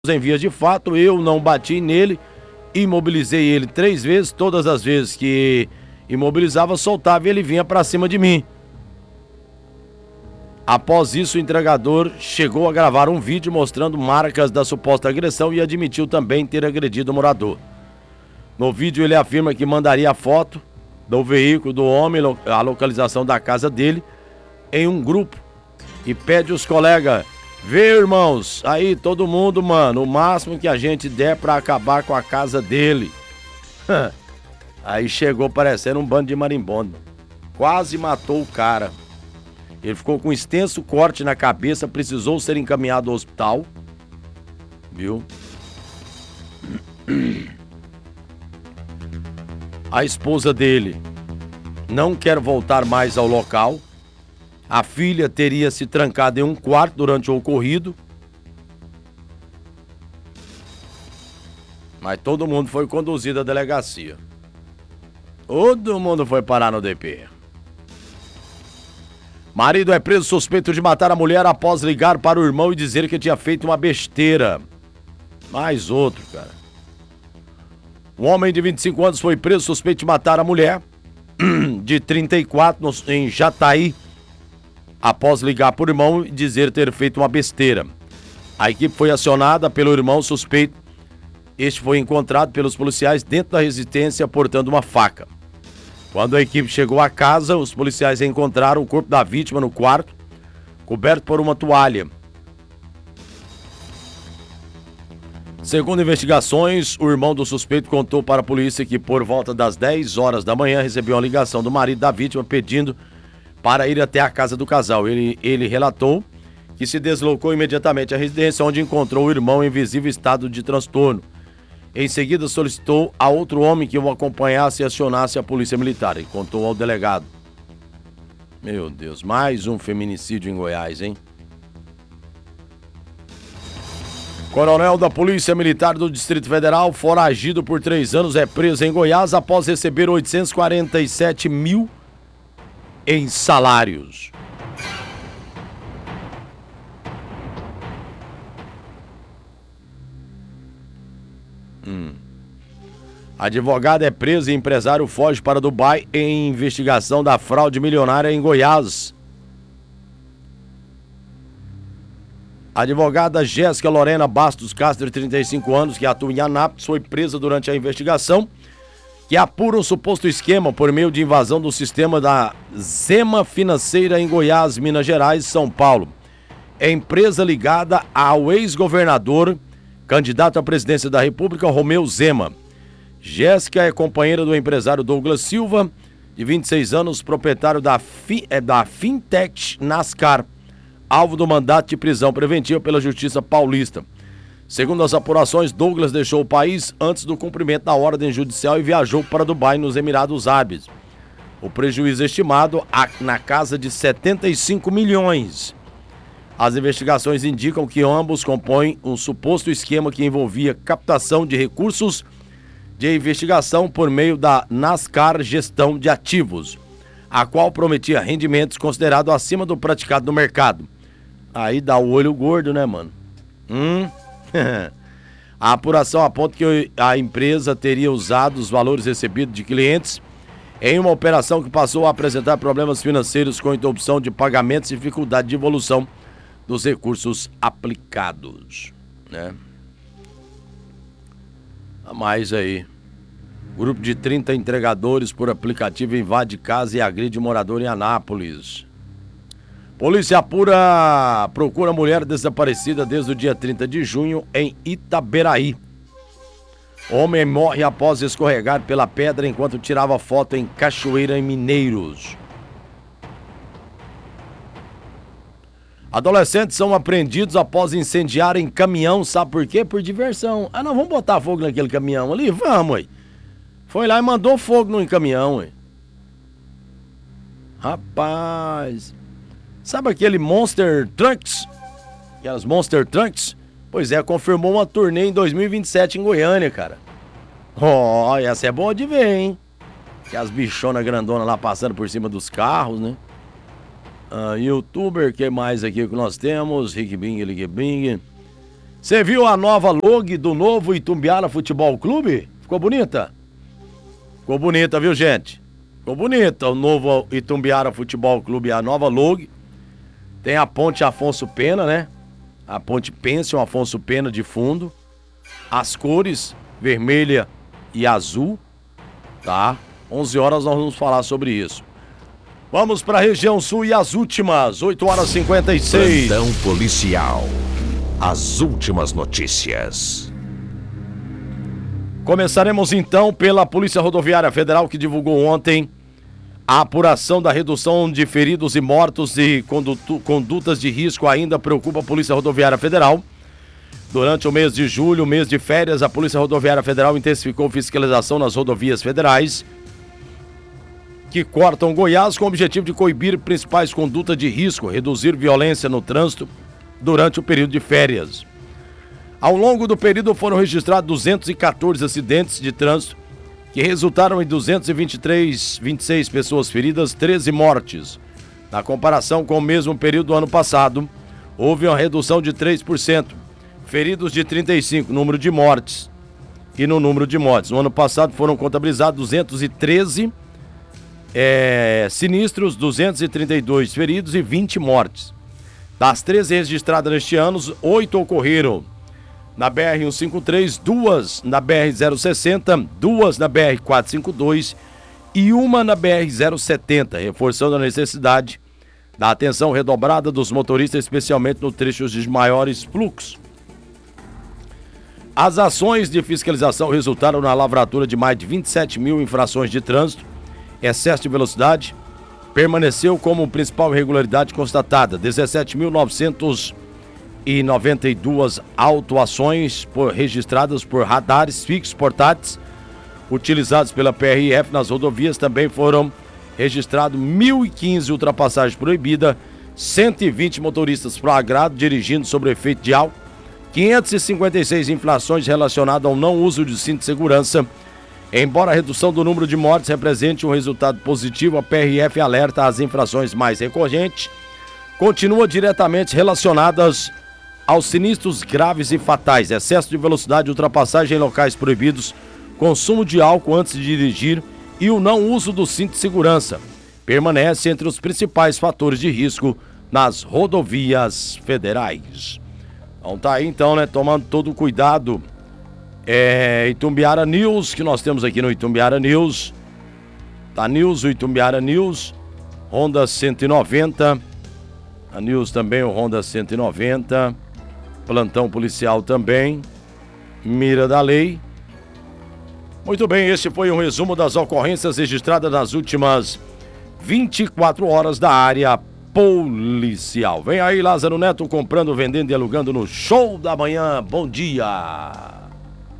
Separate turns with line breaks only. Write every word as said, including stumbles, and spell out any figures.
Em vias de fato, eu não bati nele, imobilizei ele três vezes, todas as vezes que imobilizava, soltava e ele vinha pra cima de mim. Após isso, o entregador chegou a gravar um vídeo mostrando marcas da suposta agressão e admitiu também ter agredido o morador. No vídeo ele afirma que mandaria a foto do veículo do homem, a localização da casa dele, em um grupo e pede os colegas: vê, irmãos, aí todo mundo, mano, o máximo que a gente der pra acabar com a casa dele. Aí chegou parecendo um bando de marimbondo. Quase matou o cara. Ele ficou com um extenso corte na cabeça, precisou ser encaminhado ao hospital. Viu? A esposa dele não quer voltar mais ao local. A filha teria se trancado em um quarto durante o ocorrido. Mas todo mundo foi conduzido à delegacia. Todo mundo foi parar no D P. Marido é preso suspeito de matar a mulher após ligar para o irmão e dizer que tinha feito uma besteira. Mais outro, cara. Um homem de vinte e cinco anos foi preso suspeito de matar a mulher de trinta e quatro em Jataí, após ligar para o irmão e dizer ter feito uma besteira. A equipe foi acionada pelo irmão suspeito. Este foi encontrado pelos policiais dentro da residência portando uma faca. Quando a equipe chegou à casa, os policiais encontraram o corpo da vítima no quarto, coberto por uma toalha. Segundo investigações, o irmão do suspeito contou para a polícia que por volta das dez horas da manhã recebeu uma ligação do marido da vítima pedindo para ir até a casa do casal. Ele, ele relatou que se deslocou imediatamente à residência, onde encontrou o irmão em visível estado de transtorno. Em seguida, solicitou a outro homem que o acompanhasse e acionasse a polícia militar. E contou ao delegado. Meu Deus, mais um feminicídio em Goiás, hein? Coronel da Polícia Militar do Distrito Federal, foragido por três anos, é preso em Goiás após receber oitocentos e quarenta e sete mil em salários. Hum. Advogado é preso e empresário foge para Dubai em investigação da fraude milionária em Goiás. A advogada Jéssica Lorena Bastos Castro, de trinta e cinco anos, que atua em Anápolis, foi presa durante a investigação que apura um suposto esquema por meio de invasão do sistema da Zema Financeira em Goiás, Minas Gerais e São Paulo. É empresa ligada ao ex-governador, candidato à presidência da República, Romeu Zema. Jéssica é companheira do empresário Douglas Silva, de vinte e seis anos, proprietário da, fi, é, da Fintech Nascar, alvo do mandato de prisão preventiva pela Justiça Paulista. Segundo as apurações, Douglas deixou o país antes do cumprimento da ordem judicial e viajou para Dubai, nos Emirados Árabes. O prejuízo estimado na casa de setenta e cinco milhões. As investigações indicam que ambos compõem um suposto esquema que envolvia captação de recursos de investigação por meio da Nascar Gestão de Ativos, a qual prometia rendimentos considerados acima do praticado no mercado. Aí dá o olho gordo, né, mano? Hum? A apuração aponta que a empresa teria usado os valores recebidos de clientes em uma operação que passou a apresentar problemas financeiros com interrupção de pagamentos e dificuldade de evolução dos recursos aplicados, né? A mais aí. Grupo de trinta entregadores por aplicativo invade casa e agride morador em Anápolis. Polícia apura, procura mulher desaparecida desde o dia trinta de junho em Itaberaí. Homem morre após escorregar pela pedra enquanto tirava foto em Cachoeira, em Mineiros. Adolescentes são apreendidos após incendiarem caminhão, sabe por quê? Por diversão. Ah, não, vamos botar fogo naquele caminhão ali? Vamos, ué. Foi lá e mandou fogo no caminhão, ué. Rapaz... Sabe aquele Monster Trucks? Aquelas Monster Trucks? Pois é, confirmou uma turnê em dois mil e vinte e sete em Goiânia, cara. Ó, oh, essa é boa de ver, hein? Que as bichonas grandonas lá passando por cima dos carros, né? Uh, youtuber, que mais aqui que nós temos? Rick Bing, Rick Bing. Você viu a nova logo do novo Itumbiara Futebol Clube? Ficou bonita? Ficou bonita, viu, gente? Ficou bonita o novo Itumbiara Futebol Clube, a nova logo. Tem a ponte Afonso Pena, né? A ponte Pênsion Afonso Pena de fundo. As cores vermelha e azul, tá? onze horas nós vamos falar sobre isso. Vamos para a região sul e as últimas, oito horas e cinquenta e seis.
Plantão policial. As últimas notícias.
Começaremos então pela Polícia Rodoviária Federal, que divulgou ontem a apuração da redução de feridos e mortos e condutu- condutas de risco ainda preocupa a Polícia Rodoviária Federal. Durante o mês de julho, mês de férias, a Polícia Rodoviária Federal intensificou fiscalização nas rodovias federais que cortam Goiás com o objetivo de coibir principais condutas de risco, reduzir violência no trânsito durante o período de férias. Ao longo do período foram registrados duzentos e quatorze acidentes de trânsito que resultaram em duzentas e vinte e três, vinte e seis pessoas feridas, treze mortes. Na comparação com o mesmo período do ano passado, houve uma redução de três por cento. Feridos de trinta e cinco, número de mortes. E no número de mortes, no ano passado foram contabilizados duzentos e treze é, sinistros, duzentos e trinta e dois feridos e vinte mortes. Das treze registradas neste ano, oito ocorreram na B R cento e cinquenta e três, duas na B R zero sessenta, duas na B R quatrocentos e cinquenta e dois e uma na B R zero setenta, reforçando a necessidade da atenção redobrada dos motoristas, especialmente no trecho de maiores fluxos. As ações de fiscalização resultaram na lavratura de mais de vinte e sete mil infrações de trânsito. Excesso de velocidade permaneceu como principal irregularidade constatada. dezessete mil novecentos e noventa e duas autuações por, registradas por radares fixos portáteis utilizados pela P R F nas rodovias. Também foram registrados mil e quinze ultrapassagens proibidas, cento e vinte motoristas flagrados dirigindo sob efeito de álcool, quinhentas e cinquenta e seis infrações relacionadas ao não uso de cinto de segurança. Embora a redução do número de mortes represente um resultado positivo, a P R F alerta as infrações mais recorrentes continua diretamente relacionadas aos sinistros graves e fatais, excesso de velocidade, ultrapassagem em locais proibidos, consumo de álcool antes de dirigir e o não uso do cinto de segurança. Permanece entre os principais fatores de risco nas rodovias federais. Então tá aí então, né, tomando todo o cuidado. É, Itumbiara News, que nós temos aqui no Itumbiara News. Tá News, o Itumbiara News, Honda cento e noventa. A News também, o Honda cento e noventa. Plantão policial também. Mira da lei. Muito bem, esse foi um resumo das ocorrências registradas nas últimas vinte e quatro horas da área policial. Vem aí Lázaro Neto comprando, vendendo e alugando no Show da Manhã. Bom dia!